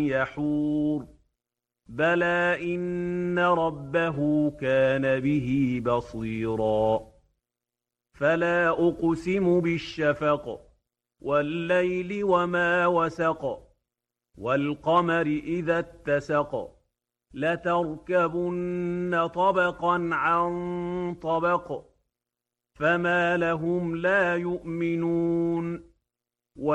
يحور بلى إن ربه كان به بصيرا فلا أقسم بالشفق والليل وما وسق والقمر إذا اتسق لتركبن طبقا عن طبق فما لهم لا يؤمنون